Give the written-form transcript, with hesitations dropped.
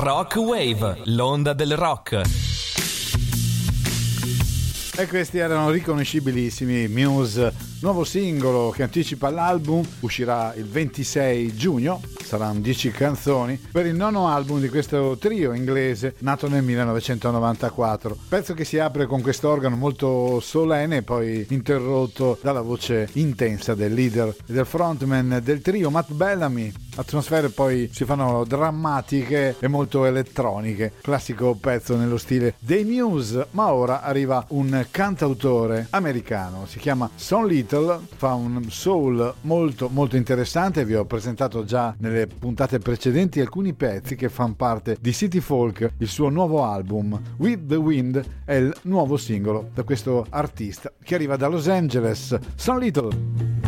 Rock Wave, l'onda del rock. E questi erano riconoscibilissimi Muse, nuovo singolo che anticipa l'album, uscirà il 26 giugno, saranno 10 canzoni, per il nono album di questo trio inglese nato nel 1994. Pezzo che si apre con questo organo molto solenne, poi interrotto dalla voce intensa del leader e del frontman del trio, Matt Bellamy. Atmosfere poi si fanno drammatiche e molto elettroniche, classico pezzo nello stile dei Muse. Ma ora arriva un cantautore americano, si chiama Son Little, fa un soul molto molto interessante. Vi ho presentato già nelle puntate precedenti alcuni pezzi che fanno parte di City Folk, il suo nuovo album. With the Wind è il nuovo singolo da questo artista che arriva da Los Angeles. Son Little.